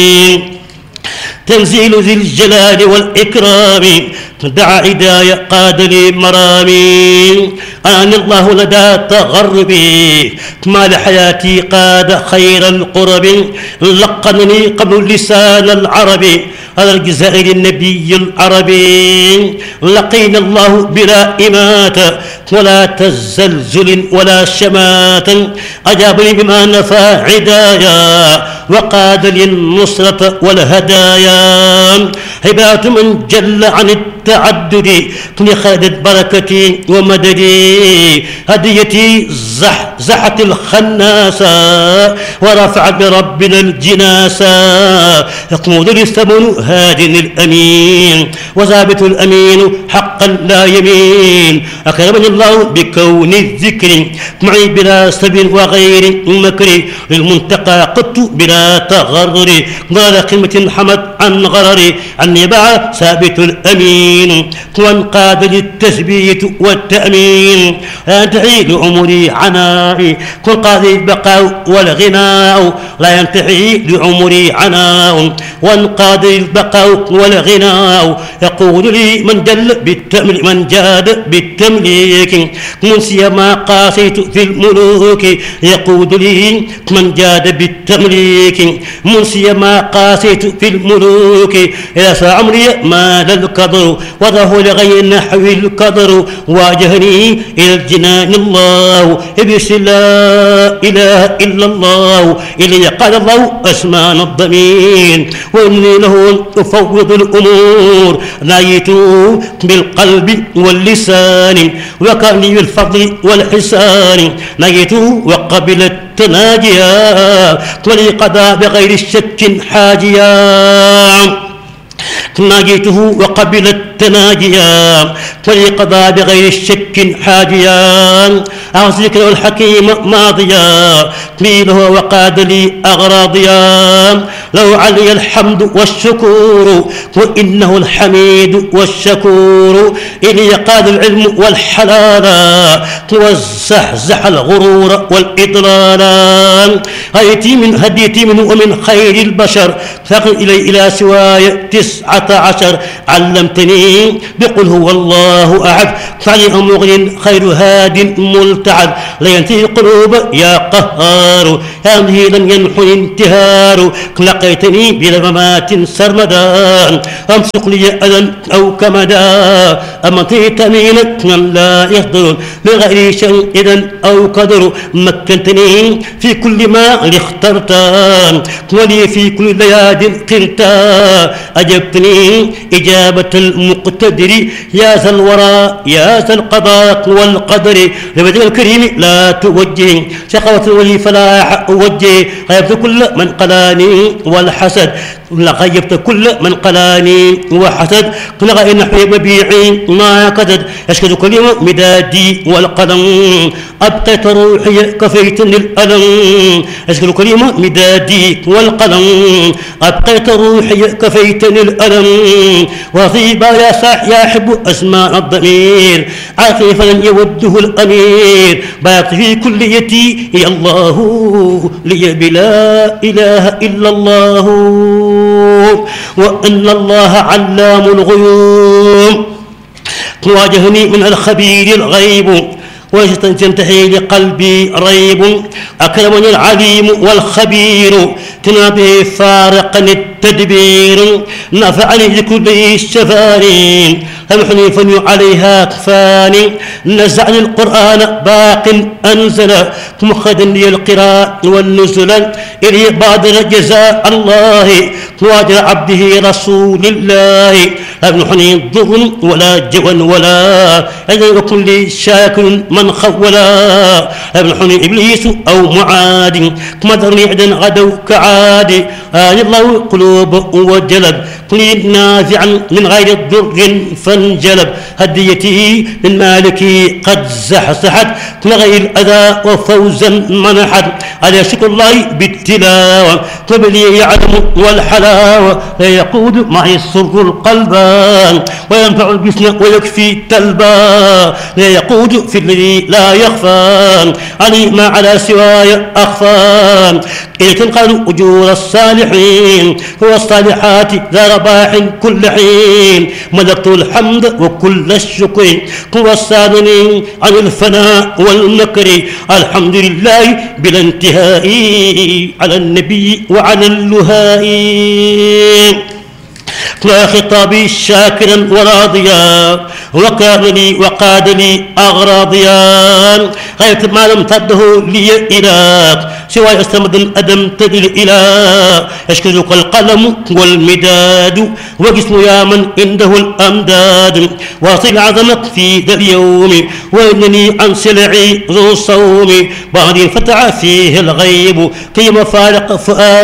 تنزيل ذي الجلال والإكرام دعا إداية قاد لي مرامي أنا الله لدى تغربي ما لحياتي قاد خير القرب لقنني قبل لسان العربي على الجزائر النبي العربي لقينا الله بلا إماتة ولا تزلزل ولا شمات أجابني بما نفى عدايا وقاد لي النصرة والهدايا هبات من جل عن التعدد خادت بركتي ومددي هديتي زحت الخناسة ورفعت بربنا الجناسة يقود لي الثمن هاد الأمين وثابت الأمين حقا لا يمين أكرمني الله بكون الذكر معي بلا سب وغير مكر للمنتقى قدت بلا تغرر قال قمة حمد عن غرري عني باع ثابت الأمين وانقاد للتثبيت والتأمين لا ينتهي لعمري عنائي كل قاضي البقاء والغناء لا ينتهي لعمري عناء وانقاد البقاء والغناء يقول لي من جاد بالتمليك منسي ما قاسيت في الملوك يقول لي من جاد بالتمليك منسي ما قاسيت في الملوك يا عمري مال القدر وضعه لغير نحو القدر واجهني إلى الجنان الله بسم لا إله إلا الله إلي قال الله أسمان الضمير وإني له أفوض الأمور نايته بالقلب واللسان وكان لي بالفضل والحسان نايته وقبل التناجيا ولي قضى بغير شك حاجيا ناجيته وقبل التناجيا فليقضى بغير شك حاجيا أعزك له الحكيم ماضيا قيله وقاد لي أغراضيا لو علي الحمد والشكور وإنه الحميد والشكور إلي قاد العلم والحلال وزحزح الغرور والإضلال هديتي منه ومن خير البشر فقل إلى سواي 19 علمتني بقل هو الله أحد فعلي مغن خير هاد ملتعد لا ينتهي القلوب يا قهار يا مهيلا ينحو انتهار لقيتني بلا ممات سرمدا أمسك لي أذى أو كمدا أمطيت ميلك من لا يقدر بغير شيء إذا أو قدر مكنتني في كل ما اخترت ولي في كل لياد قلت أجبتني إجابة المقتدر يا ذا الورى يا ذا القضاء والقدر لوجه الكريم لا توجه شقوة ولي فلاح أوجه غيبت كل من قلاني والحسد لغيبت كل من قلاني وحسد لغى نحو مبيعي ما كدد يشكد كل مدادي والقلم أبقيت روحي كفيتني الألم يشكد كل مدادي والقلم أبقيت روحي كفيتني الألم وطيبا يا صاح يا حب أسماء الضمير عاقي فلن يوده الأمير باقت في كليتي يا الله لي بلا إله إلا الله وأن الله علام الغيوب واجهني من الخبير الغيب وتنتهي لقلبي ريب أكرمني العليم والخبير تنابه فارقا التدبير نفعني لكل الشفاني أمحني فني عليها كفاني نزعني القرآن باق أنزل مخدا لي القراء والنزل إلي بادر جزاء الله واجر عبده رسول الله أمحني ضر ولا جوى ولا أجل كل شاكر من خولا أمحني إبليس أو معاد مدرني عدا غدوا كعاد الله قلوب وجلب كل نافعا من غير ضر فانجلب هديتي من مالكي قد زحزحت من غير الأذى وفوزا منحت على شكر الله بالتلاوة وبلي يعلم والحلاوة لا يقود معي السر القلب الأحزان وينفع الجسم ويكفي التلبى لا يقود في الذي لا يخفى علي ما على سواي أخفى إذ تنقل أجور الصالحين هو الصالحات ذا رباح كل حين ملكت الحمد وكل الشكر هو الصادن عن الفناء والمكر الحمد لله بلا انتهاء على النبي وعلى اللهاء لا خطابي شاكرا وراضيا وكان لي وقاد لي أغراضيا غيرت ما لم تده لي إله سوى استمد الأدم تدل إلى يشكرك القلم والمداد وجسم يا من عنده الأمداد واصل عظمك في ذا اليوم وإنني عن سلعي ذو الصوم بعد فتح فيه الغيب كي مفارق فؤاد